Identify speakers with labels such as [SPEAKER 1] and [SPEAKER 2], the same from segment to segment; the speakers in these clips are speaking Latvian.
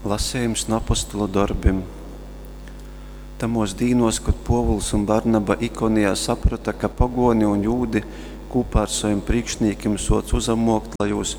[SPEAKER 1] Lasējums no apostola darbim. Tamos dīnos, kad Povuls un Barnaba Ikonijā saprata, ka pagoni un jūdi kopā ar saviem priekšniekiem sots uzamokt, lai jūs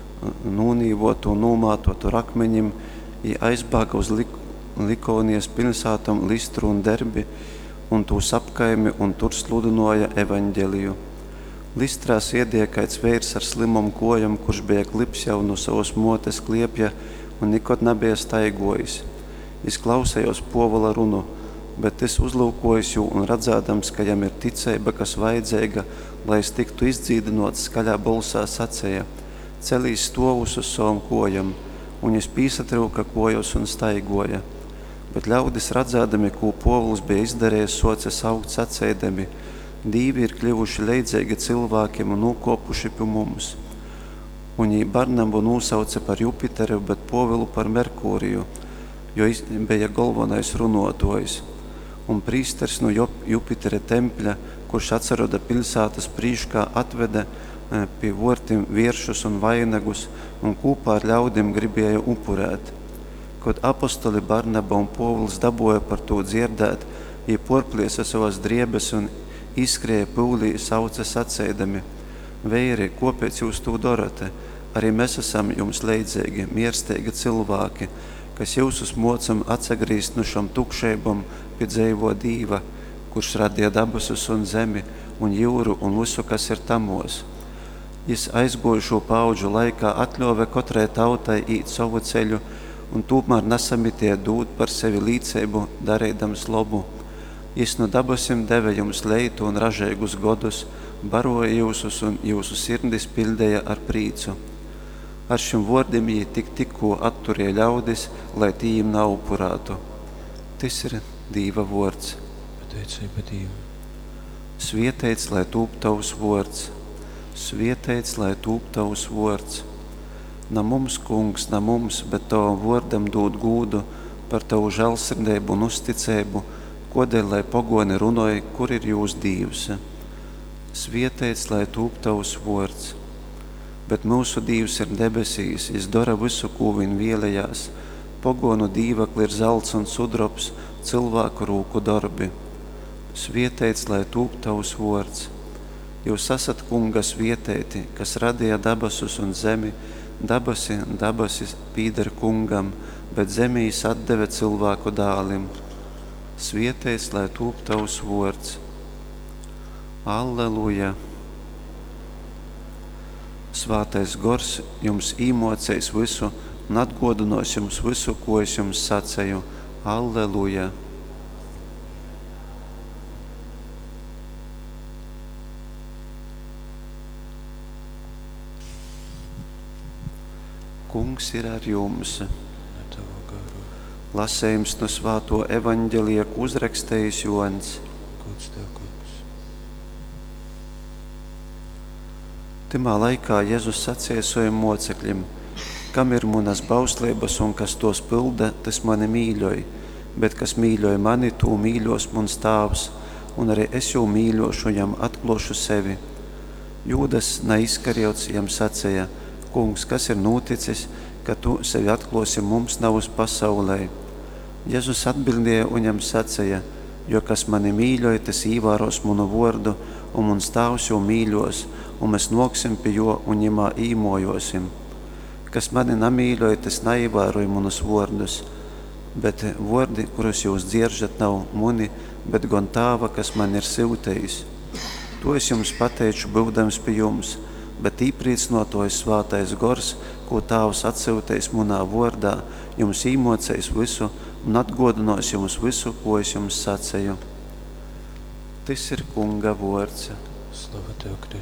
[SPEAKER 1] nūnīvotu un nūmātotu ar akmeņiem, i aizbāga uz Likonijas pilsātam Listru un Derbi un tūs apkaimi un tur sludinoja evaņģeliju. Listrās iediekaits veirs ar slimam kojam, kurš bija klips jau no savas motes kliepja un nikot nebija staigojis. Es klausējos Povula runu, bet es uzlūkojos jū un redzēdams, ka jam ir ticeiba, kas vajadzīga, lai es tiktu izdzīdinots, skaļā balsā sacēja: celīs stovus uz savam kojam, un es pīsatrūka kojos un staigoja. Bet ļaudis redzēdami, ko Povuls bija izdarējis, soca saukt sacēdami: Dīvi ir kļuvuši leidzīgi cilvēkiem un nūkopuši pie mums. Un viņi Barnabu nūsauca par Jupiteru, bet Povulu par Merkūriju, jo bija galvenais runotojs. Un prīsters no Jupitera tempļa, kurš atceroda pilsētas prīškā, atveda pie vortim vieršus un vainagus un kopā ar ļaudim gribēja upurēt. Kad apostoli Barnaba un Povuls dabūja par to dzirdēt, viņi porpliesa savas driebes un izskrēja pūlī sauca sacēdami: Veiri, kāpēc jūs to darate? Arī mēs esam jums leidzīgi, mierstīgi cilvēki, kas jūsus mocam atsagrīst no šam tukšeibam pie dzeivo Dīva, kurš radīja dabasus un zemi un jūru un visu, kas ir tamos. Jis aizgojušo paudžu laikā atļauve katrai tautai īt savu ceļu un tūpmēr nesamitie dūt par sevi līdzību, darīdams labu. Jis no dabasim deva jums leitu un ražēgus godus, baroja jūsus un jūsu sirdis pildēja ar prīcu. Ar šim vārdiem viņi tikko atturēja ļaudis, lai tīm nav upurātu. Tas ir Dīva vārds.
[SPEAKER 2] Pateicība Dievam.
[SPEAKER 1] Svietēts, lai tūp tavs vārds. Svietēts, lai tūp tavs vārds. Na mums, kungs, na mums, bet tavam vārdam dod gūdu par tavu žēlsirdību un uzticību, kodēļ, lai pagoni runoja, kur ir jūs Dievs. Svietēts, lai tūp tavs vārds. Bet mūsu Dievs ir debesīs, jis dara visu, ko viņ vēlējās. Pagonu dīvakli ir zelts un sudrops, cilvēku rūku darbi. Svietēts, lai tūp tavs vārds. Jūs esat kunga svietēti, kas radīja dabasus un zemi. Dabasis pīder kungam, bet zemīs atdeve cilvēku dālim. Svietēts, lai tūp tavs vārds. Alleluja! Svātais gors jums īmocējs visu un atgodinos jums visu, ko es jums sacēju. Alleluja! Kungs ir ar jums. Lasējums no svāto evaņģelija, ko uzrakstējis Joans.
[SPEAKER 2] Gods tev, kungs.
[SPEAKER 1] Timā laikā Jēzus sacīja saviem mocekļiem: kam ir manas bauslības un kas tos pilda, tas mani mīļoja, bet kas mīļoja mani, to mīļos mans Tēvs, un arī es jau mīļošu, jam atklāšu sevi. Jūdas neizkarjots jam sacīja: kungs, kas ir noticis, ka tu sevi atklāsi mums nav uz pasaulē? Jēzus atbildēja un jam sacīja: jo kas mani mīļoja, tas īvāros manu vārdu, un mans Tēvs jau mīļos, un mēs noksim pie jo un jimā īmojosim. Kas mani namīļoja, tas neīvēroja manus vārdus, bet vārdi, kurus jūs dzirdat, nav mani, bet gan Tēva, kas man ir siltējis. To es jums pateicu, būdams pie jums, bet īpriecinotojs svātais gors, ko Tēvs atsiltējis manā vārdā, jums īmocējis visu un atgodinos jums visu, ko es jums sacēju. Tas ir kunga vārds.
[SPEAKER 2] Slava tev, Kristus.